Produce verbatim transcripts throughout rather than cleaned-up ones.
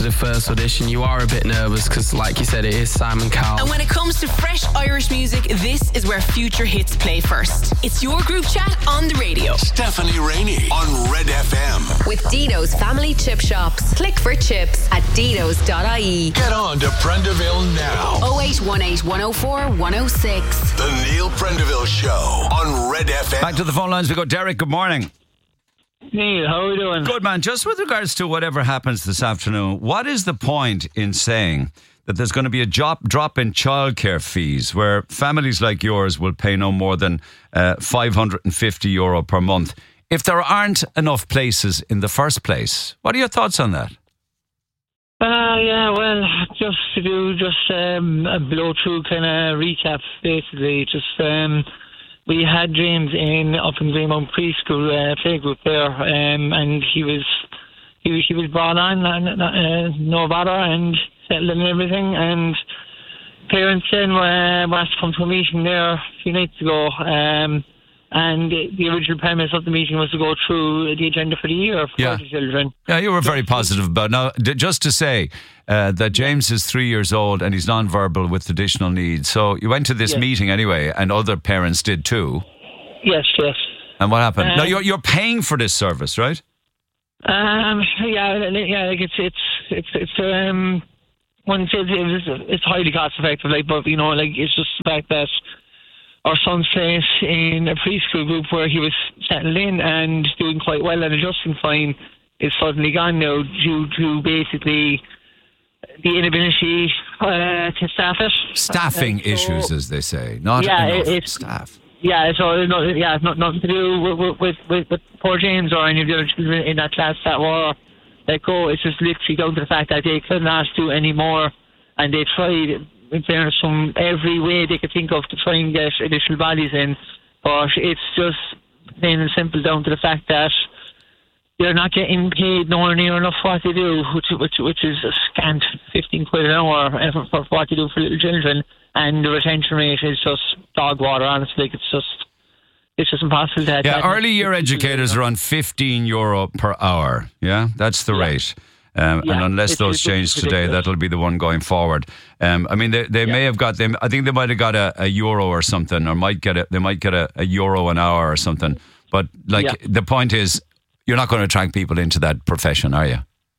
to the first audition, you are a bit nervous because, like you said, it is Simon Cowell. And when it comes to fresh Irish music, this is where Future Hits play first. It's your group chat on the radio. Stephanie Rainey on Red F M. With Dino's Family Chip Shops. Click for chips at dinos dot I E. Get on to Prendeville now. oh eight one eight, one oh four, one oh six. The Neil Prendeville Show on Red F M. Back to the phone lines we go. Derek, good morning. Neil, how are we doing? Good, man. Just with regards to whatever happens this afternoon, what is the point in saying that there's going to be a drop, drop in childcare fees where families like yours will pay no more than uh, five hundred fifty euro per month if there aren't enough places in the first place? What are your thoughts on that? Uh, yeah, well, just to do just um, a blow-through kind of recap, basically. Just um, we had James in up in Greymount preschool uh, playgroup there, um, and he was he was he was brought on, uh, uh, no bother, and settled and everything. And parents then uh, were asked to come to a meeting there a few nights ago. Um, And the original premise of the meeting was to go through the agenda for the year for Yeah. the children. Yeah, you were very positive about it. Now, d- just to say uh, that James is three years old and he's non-verbal with additional needs. So you went to this Yes. meeting anyway, and other parents did too. Yes, yes. And what happened? Um, now, you're, you're paying for this service, right? Um, yeah, yeah, like it's it's it's it's um, one says it's it's highly cost effective, like, but you know, like it's just the fact that our son's place in a preschool group where he was settled in and doing quite well and adjusting fine is suddenly gone now due to basically the inability uh, to staff it. Staffing Uh, so- issues, as they say, not Yeah, enough it- it's- staff. Yeah, so no, yeah, it's not nothing to do with with, with with poor James or any of the other children in that class that were let go. It's just literally down to the fact that they could not do any more, and they tried, in fairness, from every way they could think of to try and get additional bodies in, but it's just plain and simple down to the fact that they're not getting paid nowhere near enough what they do, which which which is a scant fifteen quid an hour for, for what they do for little children, and the retention rate is just dog water. Honestly, like it's just it's just impossible to. Yeah, to- early year educators are on fifteen euro per hour. Yeah, that's the Yeah. rate. Um, Yeah, and unless it's- those it's change today, ridiculous. that'll be the one going forward. Um, I mean, they they may have got them. I think they might have got a, a euro or something, or might get a, they might get a, a euro an hour or something. But like Yeah. the point is, you're not going to attract people into that profession, are you?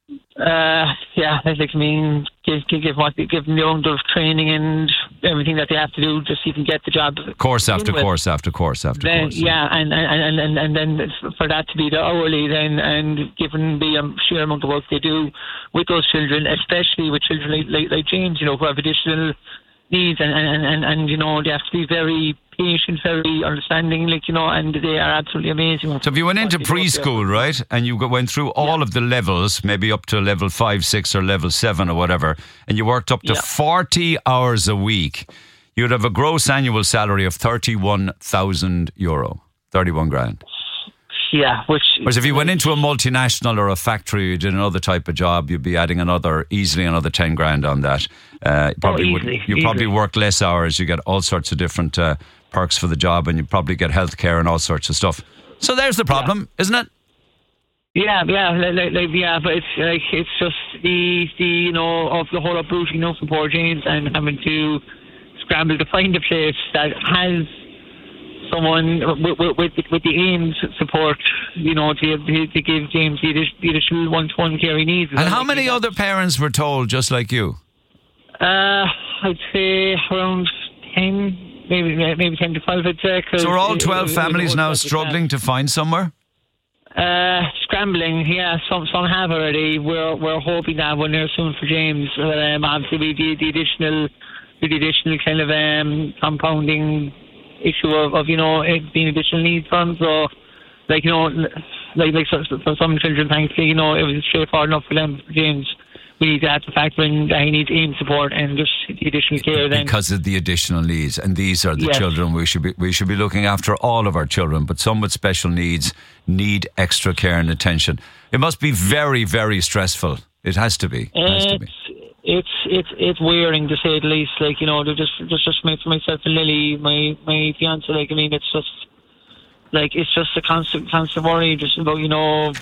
Uh, yeah, I think I mean give give give, what, give them the amount of training and everything that they have to do just so you can get the job. Course to after begin with. course after course after Then, course. yeah, and, and, and, and then for that to be the hourly then, and given the um, sheer amount of work they do with those children, especially with children like, like, like James, you know, who have additional needs, and, and, and, and, you know, they have to be very patient, very understanding, like, you know, and they are absolutely amazing. So if you went into What they do up there. preschool, right, and you go- went through all of the levels, maybe up to level five, six, or level seven, or whatever, and you worked up to Yeah. forty hours a week, you'd have a gross annual salary of thirty-one thousand euro, thirty-one grand. Yeah, which... Whereas if you went into a multinational or a factory, you did another type of job, you'd be adding another, easily another ten grand on that. Uh, you probably would, easily, you probably easily. work less hours, you get all sorts of different uh, perks for the job, and you probably get healthcare and all sorts of stuff. So there's the problem, isn't it? Yeah, yeah, like, like, like, yeah, but it's like it's just the the you know of the whole uprooting, you know, for poor James and having to scramble to find a place that has someone with with, with, with the AIMS support, you know, to, to, to give James the addi- the additional one-to-one care he needs. And how Like, many you know, other parents were told just like you? Uh, I'd say around ten, maybe maybe ten to twelve. I'd say. 'cause So are all it- twelve it- it- families it- now it- struggling to find somewhere? Uh, scrambling, yeah. Some some have already. We're we're hoping to have one there soon for James. Um, obviously, with the, the additional, with the additional kind of um compounding issue of, of you know it being additional needs for him. So, like you know, like like so, so for some children, thankfully, you know, it was straightforward enough for them. For James, we need to have to factor in that he needs AIM support and just the additional care. Then Because of the additional needs, and these are the Yes. children we should be we should be looking after. All of our children, but some with special needs need extra care and attention. It must be very, very stressful. It has to be. It has to be. It's it's it's it's wearing to say the least. Like you know, they're just just just for myself and Lily, my my fiance. Like I mean, it's just like it's just a constant constant worry, just about you know,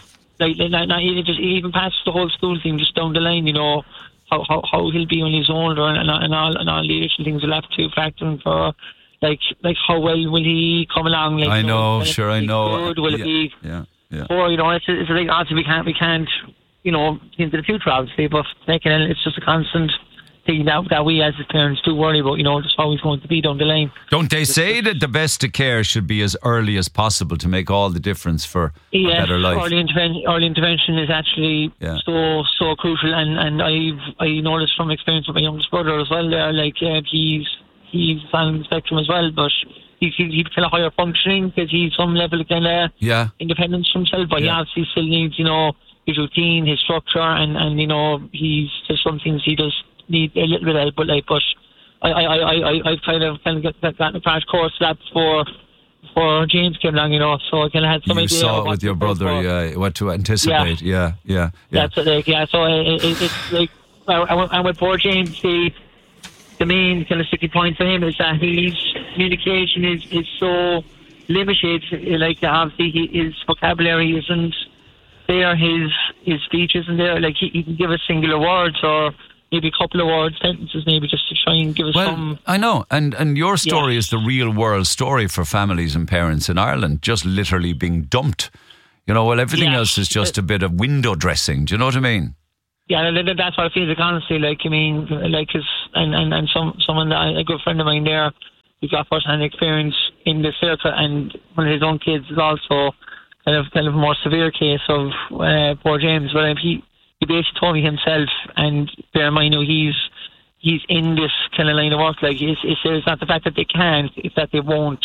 like, like not even just even past the whole school thing, just down the line, you know, how how, how he'll be when he's older, and, and all and all the additional things will have to factor in for. Like, like how well will he come along? Like, I you know, know, sure, I know. Good? Will yeah, it be? Yeah, yeah. Or you know, it's it's like obviously we can't we can't you know into the future obviously, but like, it's just a constant thing that that we as parents do worry about. You know, it's always going to be down the line. Don't they say that the best of care should be as early as possible to make all the difference for yeah, a better life? Early intervention, early intervention is actually Yeah. so so crucial, and and I've I noticed from experience with my youngest brother as well. There, like uh, he's he's on the spectrum as well, but he's he's kind of higher functioning because he's some level of kind of Yeah. independence from himself, but Yeah. he obviously still needs, you know, his routine, his structure, and, and you know, he's there's some things he does need a little bit of help with, like, but I I I I I've kind of kind of got, gotten a crash course for that before before James came along, you know, so I kind of had some You idea. saw of it what with to your prepare brother, for. yeah, what to anticipate. Yeah, yeah, yeah. That's it, like, yeah. So it, it, it's like, and with poor James, the the main kind of sticky point for him is that his communication is, is so limited. Like, obviously, he, his vocabulary isn't there. His his speech isn't there. Like, he, he can give us singular words or maybe a couple of words, sentences, maybe just to try and give us Well, some. I know, and and your story Yeah. is the real world story for families and parents in Ireland, just literally being dumped. You know, well, everything Yeah. else is just a bit of window dressing. Do you know what I mean? Yeah, that- that- that's what I feel like, honestly. Like, I mean, like, his, and, and, and some someone, that, a good friend of mine there, who got first-hand experience in this circuit, and one of his own kids is also kind of kind of a more severe case of uh, poor James. But um, he, he basically told me himself, and bear in mind, you know, he's he's in this kind of line of work. Like, it's, it's, it's not the fact that they can't, it's that they won't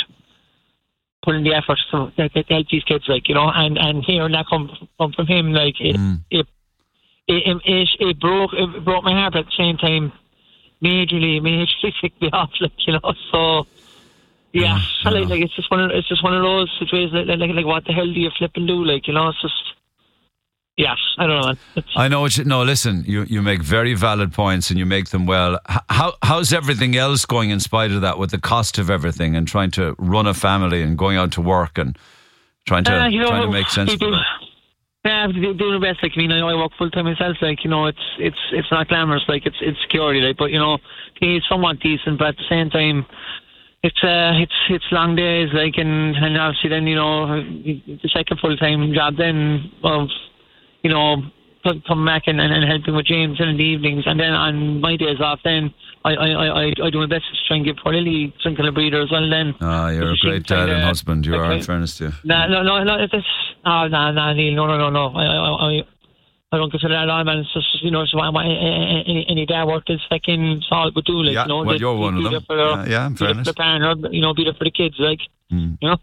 put in the effort to, to, to help these kids, like, you know, and, and hearing that come, come from him, like, it, Mm. it It, it, it broke it broke my heart, but at the same time, majorly, majorly ticked me off, like, you know. So, yeah, Yeah, like, yeah. like it's just one of it's just one of those situations. Like, like, like, what the hell do you flip and do? Like, you know, it's just, yeah, I don't know, man. It's, I know what you, no, listen, you, you make very valid points and you make them well. H- How How's everything else going in spite of that, with the cost of everything and trying to run a family and going out to work and trying to, uh, you know, trying to make sense we of do- it? Yeah, we do the best. Like, I mean, I know I work full time myself. Like, you know, it's it's it's not glamorous. Like, it's it's security. Like, but you know, it's somewhat decent. But at the same time, it's uh, it's it's long days. Like, and and obviously then, you know, the second full time job then of, you know, come back and, and, and helping with James in the evenings, and then on my days off, then I I, I, I do my best to try and give poor Lily some kind of breather as well. Then Ah, you're a But she great dad kinda- and husband. You like, are, I- in fairness to you. No, no, no, no. It's oh, no, no, Neil, no, no, no, no. I, I, I, I don't consider that at all, man. It's just, you know, it's what, what any, any dad work is fucking Saul would do, like, Yeah, you know. well, just you're one be of there them. for the- Yeah, yeah, in be there fairness. for the parent, or, you know, be there for the kids, like, Mm. you know.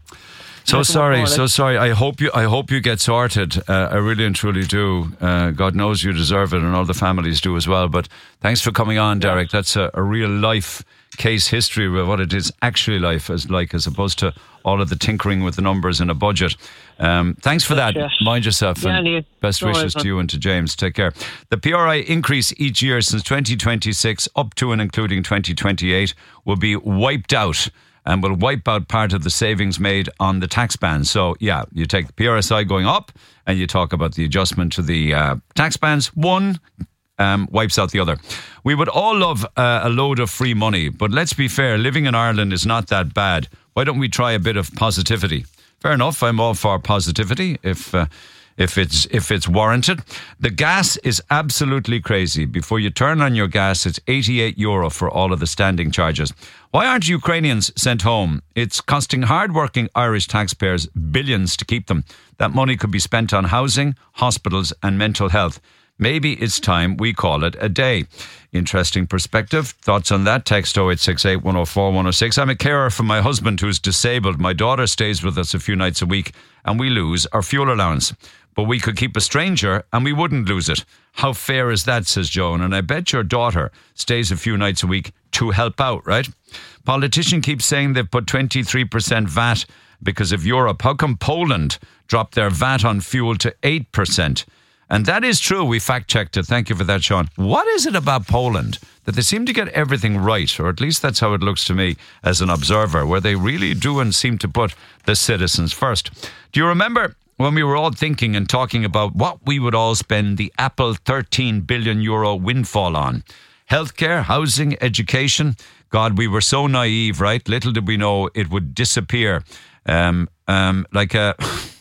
So Nothing sorry, more, so like. sorry. I hope you, I hope you get sorted. Uh, I really and truly do. Uh, God knows you deserve it, and all the families do as well. But thanks for coming on, Derek. That's a, a real life case history of what it is actually life is like, as opposed to all of the tinkering with the numbers in a budget. Um, thanks for that. Yes. Mind yourself, Yeah, and Neil. best No wishes worries, to man. you and to James. Take care. The P R I increase each year since twenty twenty-six, up to and including twenty twenty-eight, will be wiped out, and will wipe out part of the savings made on the tax band. So, yeah, you take the P R S I going up and you talk about the adjustment to the uh, tax bands. One um, wipes out the other. We would all love uh, a load of free money, but let's be fair, living in Ireland is not that bad. Why don't we try a bit of positivity? Fair enough, I'm all for positivity if... Uh, If it's if it's warranted. The gas is absolutely crazy. Before you turn on your gas, it's eighty-eight euro for all of the standing charges. Why aren't Ukrainians sent home? It's costing hard-working Irish taxpayers billions to keep them. That money could be spent on housing, hospitals and mental health. Maybe it's time we call it a day. Interesting perspective. Thoughts on that? Text oh eight six eight, one oh four, one oh six. I'm a carer for my husband who's disabled. My daughter stays with us a few nights a week and we lose our fuel allowance. But we could keep a stranger and we wouldn't lose it. How fair is that, says Joan. And I bet your daughter stays a few nights a week to help out, right? Politician keeps saying they've put twenty-three percent V A T because of Europe. How come Poland dropped their V A T on fuel to eight percent? And that is true. We fact-checked it. Thank you for that, Sean. What is it about Poland that they seem to get everything right? Or at least that's how it looks to me as an observer, where they really do and seem to put the citizens first. Do you remember when we were all thinking and talking about what we would all spend the Apple thirteen billion euro windfall on. Healthcare, housing, education. God, we were so naive, right? Little did we know it would disappear. Um, um, like a...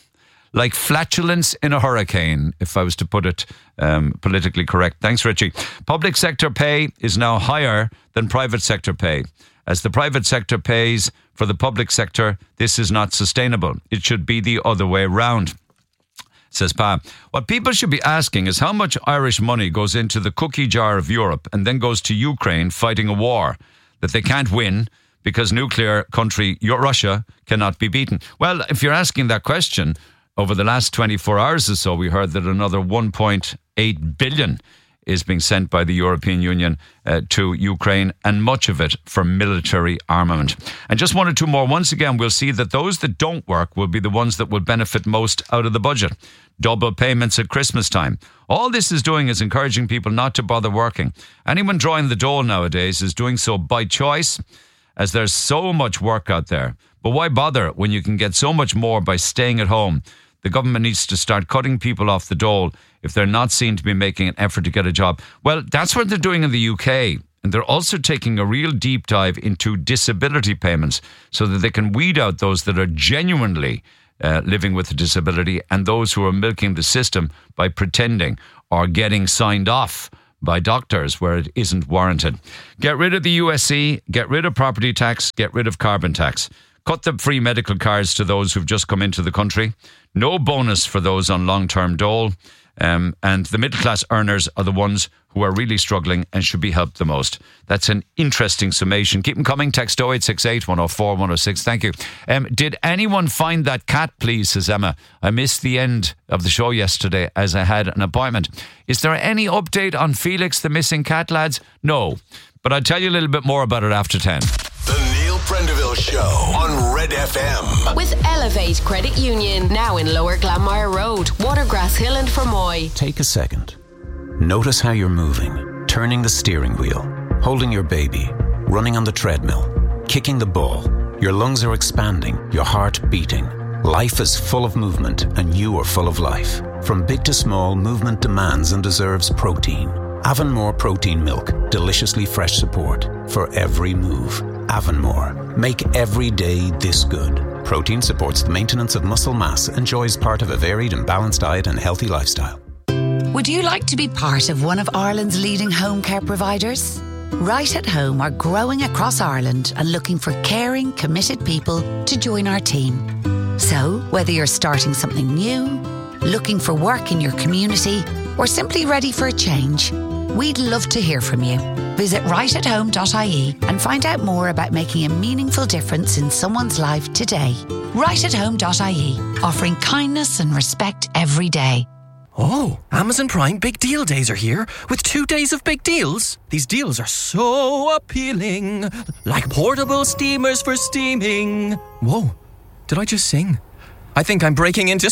Like flatulence in a hurricane, if I was to put it um, politically correct. Thanks, Richie. Public sector pay is now higher than private sector pay. As the private sector pays for the public sector, this is not sustainable. It should be the other way round, says Pa. What people should be asking is how much Irish money goes into the cookie jar of Europe and then goes to Ukraine fighting a war that they can't win because nuclear country Russia cannot be beaten. Well, if you're asking that question, over the last twenty-four hours or so, we heard that another one point eight billion is being sent by the European Union uh, to Ukraine, and much of it for military armament. And just one or two more. Once again, we'll see that those that don't work will be the ones that will benefit most out of the budget. Double payments at Christmas time. All this is doing is encouraging people not to bother working. Anyone drawing the dole nowadays is doing so by choice, as there's so much work out there. But why bother when you can get so much more by staying at home? The government needs to start cutting people off the dole if they're not seen to be making an effort to get a job. Well, that's what they're doing in the U K. And they're also taking a real deep dive into disability payments so that they can weed out those that are genuinely uh, living with a disability and those who are milking the system by pretending or getting signed off by doctors where it isn't warranted. Get rid of the U S C, get rid of property tax, get rid of carbon tax. Cut the free medical cards to those who've just come into the country. No bonus for those on long-term dole. Um, and the middle-class earners are the ones who are really struggling and should be helped the most. That's an interesting summation. Keep them coming. Text oh eight six eight, one oh four, one oh six. Thank you. Um, did anyone find that cat, please, says Emma. I missed the end of the show yesterday as I had an appointment. Is there any update on Felix, the missing cat, lads? No. But I'll tell you a little bit more about it after ten. The Neil Prendeville Show on Red F M. With Elevate Credit Union, now in Lower Glanmire Road, Watergrass Hill and Fermoy. Take a second. Notice how you're moving, turning the steering wheel, holding your baby, running on the treadmill, kicking the ball. Your lungs are expanding, your heart beating. Life is full of movement and you are full of life. From big to small, movement demands and deserves protein. Avonmore Protein Milk, deliciously fresh support for every move. Avonmore, make every day this good. Protein supports the maintenance of muscle mass, enjoys part of a varied and balanced diet and healthy lifestyle. Would you like to be part of one of Ireland's leading home care providers? Right at Home are growing across Ireland and looking for caring, committed people to join our team. So, whether you're starting something new, looking for work in your community, or simply ready for a change, we'd love to hear from you. Visit right at home dot I E and find out more about making a meaningful difference in someone's life today. right at home dot I E, offering kindness and respect every day. Oh, Amazon Prime Big Deal Days are here with two days of big deals. These deals are so appealing, like portable steamers for steaming. Whoa, did I just sing? I think I'm breaking into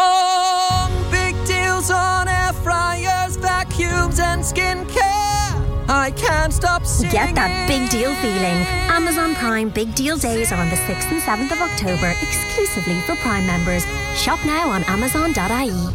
song. Big deals on air fryers, vacuums and skincare. I can't stop singing. Get that big deal feeling. Amazon Prime Big Deal Days are on the sixth and seventh of October, exclusively for Prime members. Shop now on amazon dot I E.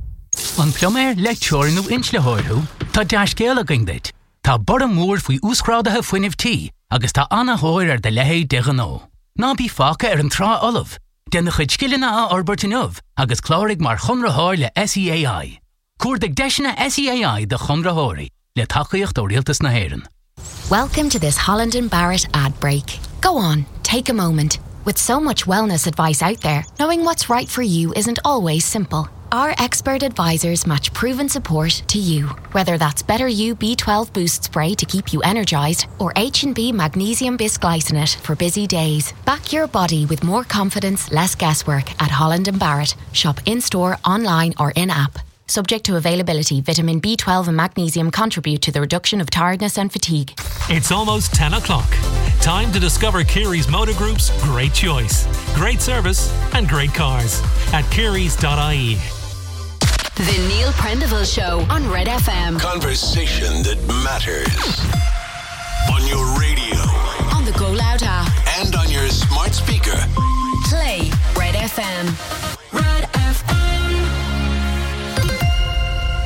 An plumber le teorinú ins le háirthú, tá deascéal a gingdait. Tá bor an mór faoi úscrádathe fuinneamh tí, agus tá anna háir ar de lehéid de ganó. Ná bí faca ar an trá olamh, denna chuid scilena a orbertinov, agus clárig mar chunra háir le S E A I. Cuairdig deisina S E A I de chunra háirí, le tacaíocht ó rialtas na hÉireann. Welcome to this Holland and Barrett ad break. Go on, take a moment. With so much wellness advice out there, knowing what's right for you isn't always simple. Our expert advisors match proven support to you, whether that's Better You B twelve Boost Spray to keep you energised or H and B Magnesium Bisglycinate for busy days. Back your body with more confidence, less guesswork at Holland and Barrett. Shop in-store, online or in-app. Subject to availability, vitamin B twelve and magnesium contribute to the reduction of tiredness and fatigue. It's almost ten o'clock. Time to discover Kerry's Motor Group's great choice, great service and great cars at kerrys dot I E. The Neil Prendeville Show on Red F M. Conversation that matters. On your radio. On the Go Loud app. And on your smart speaker. Play Red F M. Red F M.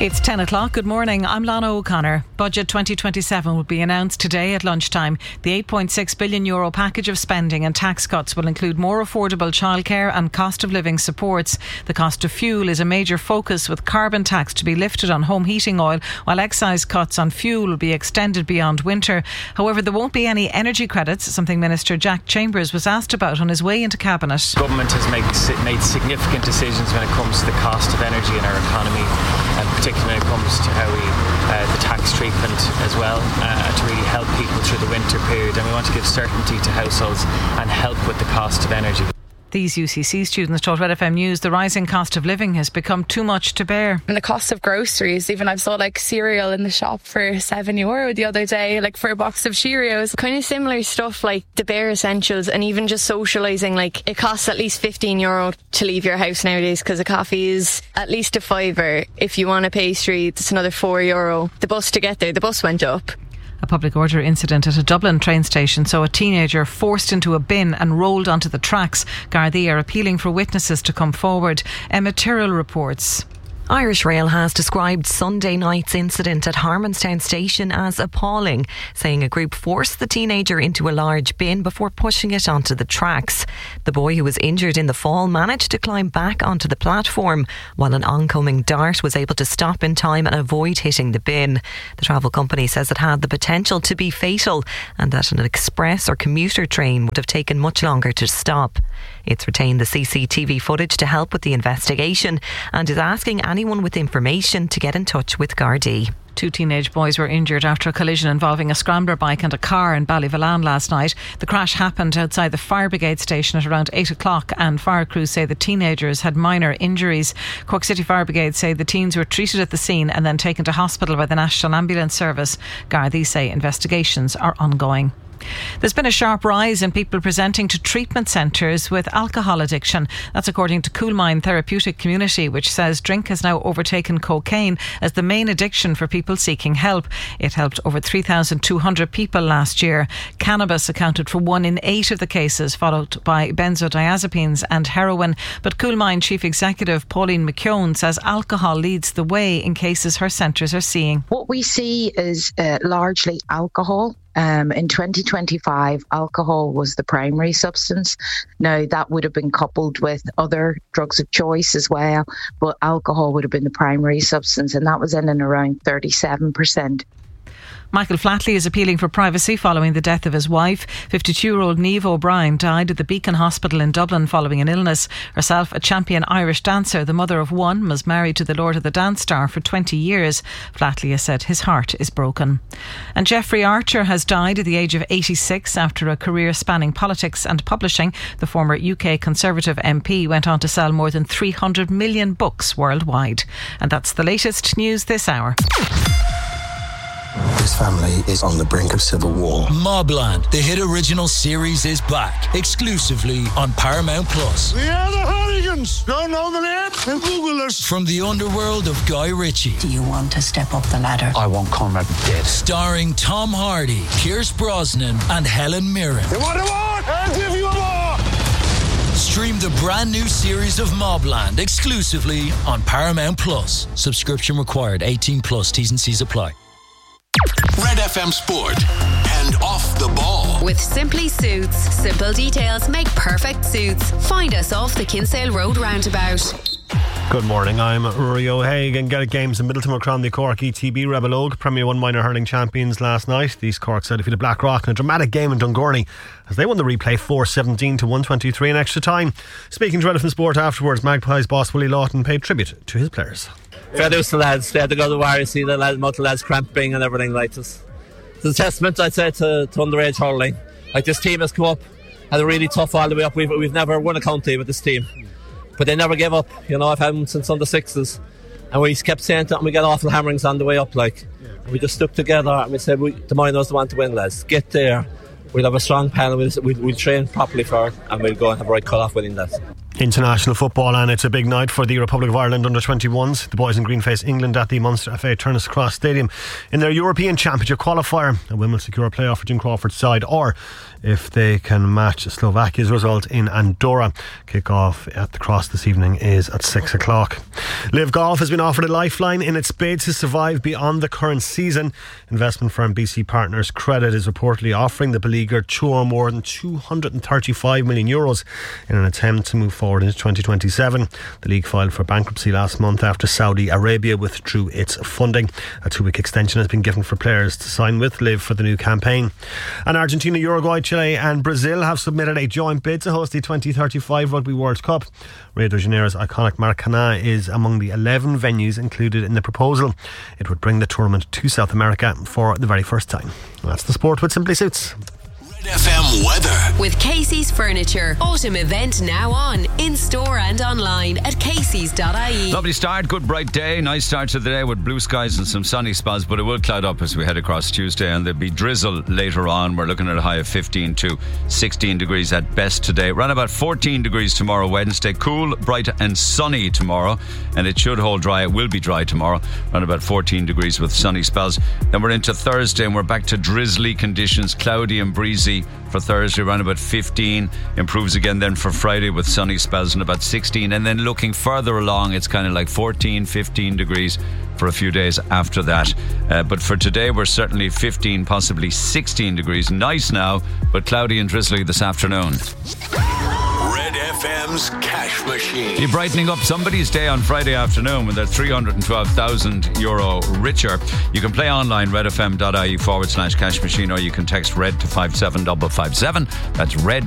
It's ten o'clock. Good morning. I'm Lana O'Connor. Budget twenty twenty-seven will be announced today at lunchtime. The eight point six billion euro package of spending and tax cuts will include more affordable childcare and cost of living supports. The cost of fuel is a major focus, with carbon tax to be lifted on home heating oil, while excise cuts on fuel will be extended beyond winter. However, there won't be any energy credits, something Minister Jack Chambers was asked about on his way into Cabinet. Government has made, made significant decisions when it comes to the cost of energy in our economy, and particularly when it comes to how we, uh, the tax treatment as well, uh, to really help people through the winter period. And we want to give certainty to households and help with the cost of energy. These U C C students told Red F M News the rising cost of living has become too much to bear. And the cost of groceries, even I've saw like cereal in the shop for seven euro the other day, like for a box of Cheerios. Kind of similar stuff like the bare essentials, and even just socialising. Like it costs at least fifteen euro to leave your house nowadays, because a coffee is at least a fiver. If you want a pastry, it's another four euro. The bus to get there, the bus went up. A public order incident at a Dublin train station saw a teenager forced into a bin and rolled onto the tracks. Gardaí are appealing for witnesses to come forward. Emma Tyrrell reports. Irish Rail has described Sunday night's incident at Harmonstown station as appalling, saying a group forced the teenager into a large bin before pushing it onto the tracks. The boy, who was injured in the fall, managed to climb back onto the platform, while an oncoming dart was able to stop in time and avoid hitting the bin. The travel company says it had the potential to be fatal, and that an express or commuter train would have taken much longer to stop. It's retained the C C T V footage to help with the investigation, and is asking anyone with information to get in touch with Gardaí. Two teenage boys were injured after a collision involving a scrambler bike and a car in Ballyvolane last night. The crash happened outside the fire brigade station at around eight o'clock, and fire crews say the teenagers had minor injuries. Cork City Fire Brigade say the teens were treated at the scene and then taken to hospital by the National Ambulance Service. Gardaí say investigations are ongoing. There's been a sharp rise in people presenting to treatment centres with alcohol addiction. That's according to Coolmine Therapeutic Community, which says drink has now overtaken cocaine as the main addiction for people seeking help. It helped over three thousand two hundred people last year. Cannabis accounted for one in eight of the cases, followed by benzodiazepines and heroin. But Coolmine Chief Executive Pauline McKeown says alcohol leads the way in cases her centres are seeing. What we see is uh, largely alcohol. Um, in twenty twenty-five, alcohol was the primary substance. Now, that would have been coupled with other drugs of choice as well, but alcohol would have been the primary substance, and that was in and around thirty-seven percent. Michael Flatley is appealing for privacy following the death of his wife. fifty-two-year-old Niamh O'Brien died at the Beacon Hospital in Dublin following an illness. Herself a champion Irish dancer, the mother of one, was married to the Lord of the Dance star for twenty years. Flatley has said his heart is broken. And Jeffrey Archer has died at the age of eighty-six after a career spanning politics and publishing. The former U K Conservative M P went on to sell more than three hundred million books worldwide. And that's the latest news this hour. This family is on the brink of civil war. Mobland, the hit original series, is back exclusively on Paramount Plus. We are the Hooligans. Don't know the name? Then Google us. From the underworld of Guy Ritchie. Do you want to step up the ladder? I want Conrad dead. Starring Tom Hardy, Pierce Brosnan, and Helen Mirren. You want a war? I'll give you a war. Stream the brand new series of Mobland exclusively on Paramount Plus. Subscription required. eighteen plus. T's and C's apply. Red F M Sport and Off the Ball. With Simply Suits, simple details make perfect suits. Find us off the Kinsale Road roundabout. Good morning, I'm Rory O'Haig. And Gaelic games in Middleton were crowned the Cork E T B Rebel Oak Premier one minor hurling champions last night. These Cork side defeated Blackrock in a dramatic game in Dungorney as they won the replay four seventeen to one twenty-three in extra time. Speaking to Red F M Sport afterwards, Magpies boss Willie Lawton paid tribute to his players. Fair dues to the lads. They had to go to the wire, see the lads, multiple lads cramping and everything like this. It's a testament, I'd say, to, to underage hurling. Like, this team has come up, had a really tough all the way up. We've, we've never won a county with this team, but they never gave up. You know, I've had them since under sixes, and we kept saying to them, we got awful hammerings on the way up. Like, we just stuck together and we said, we, the minors want to win, lads. Get there. We'll have a strong panel. We'll, we'll, we'll train properly for it, and we'll go and have a right cut off winning that. International football, and it's a big night for the Republic of Ireland under twenty-ones. The boys in green face England at the Munster F A Turner's Cross Stadium in their European Championship qualifier. A win will secure a playoff for Jim Crawford's side, or if they can match Slovakia's result in Andorra. Kick-off at the Cross this evening is at six o'clock. Live Golf has been offered a lifeline in its bid to survive beyond the current season. Investment firm B C Partners Credit is reportedly offering the beleaguered tour more than two hundred thirty-five million euros in an attempt to move forward into twenty twenty-seven. The league filed for bankruptcy last month after Saudi Arabia withdrew its funding. A two-week extension has been given for players to sign with Live for the new campaign. And Argentina, Uruguay, Chile and Brazil have submitted a joint bid to host the twenty thirty-five Rugby World Cup. Rio de Janeiro's iconic Maracanã is among the eleven venues included in the proposal. It would bring the tournament to South America for the very first time. That's the sport with Simply Suits. F M weather. With Casey's Furniture. Autumn event now on. In store and online at caseys dot I E. Lovely start, good bright day. Nice start to the day with blue skies and some sunny spots, but it will cloud up as we head across Tuesday, and there'll be drizzle later on. We're looking at a high of fifteen to sixteen degrees at best today. Around about fourteen degrees tomorrow, Wednesday. Cool, bright and sunny tomorrow, and it should hold dry. It will be dry tomorrow. Around about fourteen degrees with sunny spells. Then we're into Thursday and we're back to drizzly conditions, cloudy and breezy for Thursday, around about fifteen. Improves again then for Friday with sunny spells and about sixteen. And then looking further along, it's kind of like fourteen, fifteen degrees for a few days after that. Uh, but for today, we're certainly fifteen, possibly sixteen degrees. Nice now, but cloudy and drizzly this afternoon. Red F M's Cash Machine. You're brightening up somebody's day on Friday afternoon when they're three hundred twelve thousand euro richer. You can play online, redfm.ie forward slash cash machine, or you can text RED to five seven five five seven. That's RED